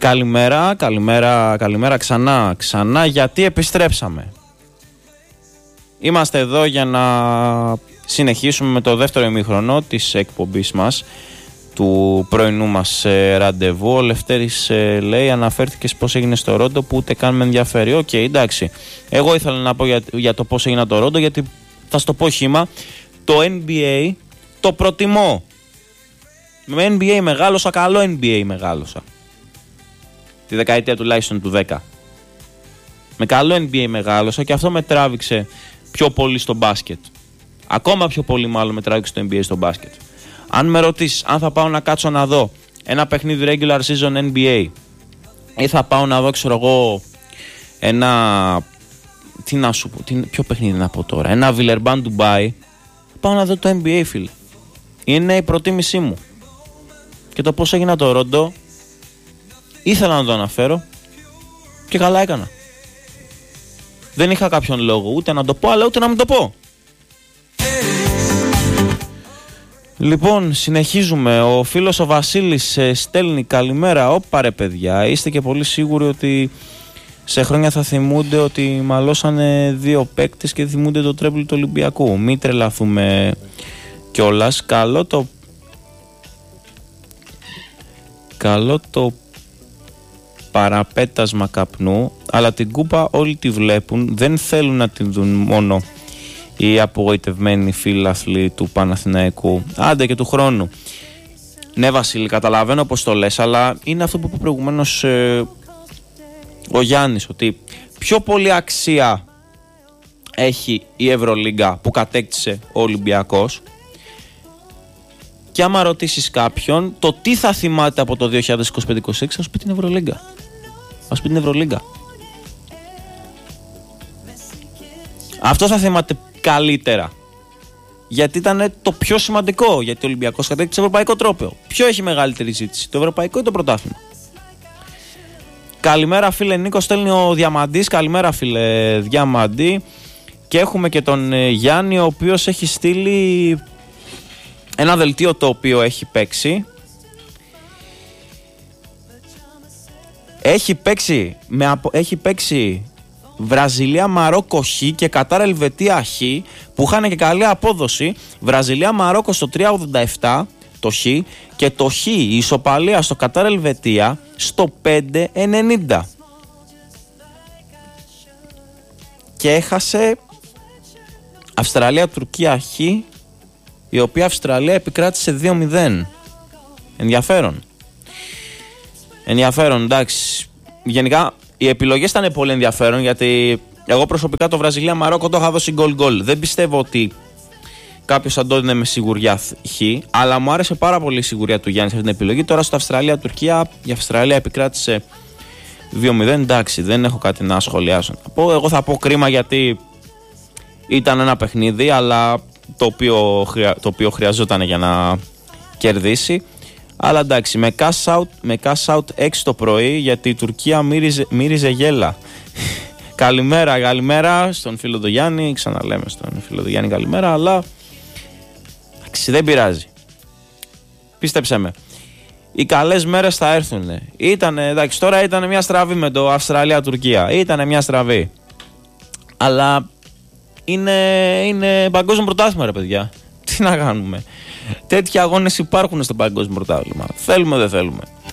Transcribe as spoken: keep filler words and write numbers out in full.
Καλημέρα, καλημέρα, καλημέρα ξανά, ξανά γιατί επιστρέψαμε. Είμαστε εδώ για να συνεχίσουμε με το δεύτερο ημίχρονο της εκπομπής μας, του πρωινού μας ε, ραντεβού. Ο Λευτέρης ε, λέει, αναφέρθηκες πώς έγινε στο Ρόντο που ούτε καν με ενδιαφέρει. Οκ, okay, εντάξει. Εγώ ήθελα να πω για, για το πώς έγινε το Ρόντο, γιατί θα στο πω χύμα. Το N B A το προτιμώ. Με N B A μεγάλωσα, καλό N B A μεγάλωσα. Τη δεκαετία τουλάχιστον του δέκα. Με καλό N B A μεγάλωσα και αυτό με τράβηξε πιο πολύ στο μπάσκετ. Ακόμα πιο πολύ μάλλον με τράβηξε το N B A στο μπάσκετ. Αν με ρωτήσεις αν θα πάω να κάτσω να δω ένα παιχνίδι regular season N B A ή θα πάω να δω, ξέρω εγώ, ένα... Τι να σου πω, τι... ποιο παιχνίδι να πω τώρα, ένα Villeurbanne Dubai, θα πάω να δω το N B A, φίλε. Είναι η προτίμησή μου. Και το πώς έγινα το Ρόντο, ήθελα να το αναφέρω και καλά έκανα. Δεν είχα κάποιον λόγο ούτε να το πω, αλλά ούτε να μην το πω. Λοιπόν, συνεχίζουμε. Ο φίλος ο Βασίλης ε, στέλνει καλημέρα. Όπα ρε παιδιά, είστε και πολύ σίγουροι ότι σε χρόνια θα θυμούνται ότι μαλώσανε δύο παίκτες και θυμούνται το τρέμπλ του Ολυμπιακού. Μην τρελαθούμε κιόλας. Καλό το Καλό το παραπέτασμα καπνού, αλλά την κούπα όλοι τη βλέπουν. Δεν θέλουν να την δουν μόνο οι απογοητευμένοι φίλαθλοι του Παναθηναϊκού. Άντε και του χρόνου. Ναι Βασίλη, καταλαβαίνω πως το λες, αλλά είναι αυτό που είπε προηγουμένως ε, ο Γιάννης, ότι πιο πολύ αξία έχει η Ευρωλίγκα που κατέκτησε ο Ολυμπιακός. Και άμα ρωτήσεις κάποιον το τι θα θυμάται από το δύο χιλιάδες είκοσι πέντε είκοσι έξι, θα σου πει την Ευρωλίγκα. Θα σου πει την Ευρωλίγκα. Αυτό θα θυμάται καλύτερα. Γιατί ήταν το πιο σημαντικό. Γιατί ο Ολυμπιακός κατέκτησε ευρωπαϊκό τρόπαιο. Ποιο έχει μεγαλύτερη ζήτηση, το ευρωπαϊκό ή το πρωτάθλημα? Καλημέρα φίλε Νίκο, στέλνει ο Διαμαντής. Καλημέρα φίλε Διαμαντή. Και έχουμε και τον Γιάννη, ο οποίος έχει στείλει ένα δελτίο το οποίο έχει παίξει. Έχει παίξει, με απο... έχει παίξει Βραζιλία Μαρόκο Χ και Κατάρ Ελβετία Χ, που είχαν και καλή απόδοση. Βραζιλία Μαρόκο στο τρία ογδόντα επτά το Χ και το Χ, η ισοπαλία στο Κατάρ Ελβετία στο πέντε ενενήντα. Και έχασε Αυστραλία Τουρκία Χ, η οποία Αυστραλία επικράτησε δύο μηδέν. Ενδιαφέρον. Ενδιαφέρον, εντάξει. Γενικά οι επιλογές ήταν πολύ ενδιαφέρον, γιατί εγώ προσωπικά το Βραζιλία Μαρόκο το είχα δώσει γκολ γκολ. Δεν πιστεύω ότι κάποιος θα το έδινε με σιγουριά Χ, αλλά μου άρεσε πάρα πολύ η σιγουριά του Γιάννη σε αυτή την επιλογή. Τώρα στο Αυστραλία Τουρκία, η Αυστραλία επικράτησε δύο μηδέν. Εντάξει, δεν έχω κάτι να σχολιάσω. Εγώ θα πω κρίμα, γιατί ήταν ένα παιχνίδι, αλλά το οποίο, το οποίο χρειαζόταν για να κερδίσει. Αλλά εντάξει, με cash out, με cash out έξι το πρωί, γιατί η Τουρκία μύριζε, μύριζε γέλα. Καλημέρα, καλημέρα στον φίλο του Γιάννη. Ξαναλέμε στον φίλο του Γιάννη καλημέρα, αλλά εντάξει, δεν πειράζει. Πίστεψέ με, οι καλές μέρες θα έρθουν. Ήτανε, εντάξει, τώρα ήταν μια στραβή με το Αυστραλία-Τουρκία. Ήταν μια στραβή. Αλλά είναι, είναι παγκόσμιο πρωτάθλημα, ρε παιδιά. Τι να κάνουμε. Τέτοιοι αγώνες υπάρχουν στο παγκόσμιο πρωτάθλημα. Θέλουμε, δεν θέλουμε.